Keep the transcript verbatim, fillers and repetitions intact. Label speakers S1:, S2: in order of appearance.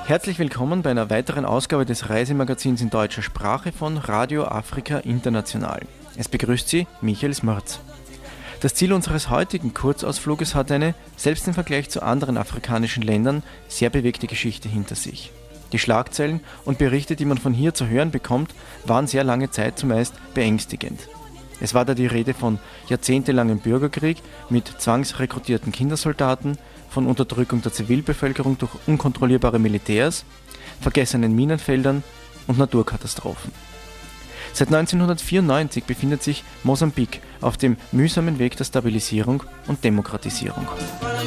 S1: Herzlich willkommen bei einer weiteren Ausgabe des Reisemagazins in deutscher Sprache von Radio Afrika International. Es begrüßt Sie Michael Smerz. Das Ziel unseres heutigen Kurzausfluges hat eine, selbst im Vergleich zu anderen afrikanischen Ländern, sehr bewegte Geschichte hinter sich. Die Schlagzeilen und Berichte, die man von hier zu hören bekommt, waren sehr lange Zeit zumeist beängstigend. Es war da die Rede von jahrzehntelangem Bürgerkrieg mit zwangsrekrutierten Kindersoldaten, von Unterdrückung der Zivilbevölkerung durch unkontrollierbare Militärs, vergessenen Minenfeldern und Naturkatastrophen. Seit neunzehnhundertvierundneunzig befindet sich Mosambik auf dem mühsamen Weg der Stabilisierung und Demokratisierung.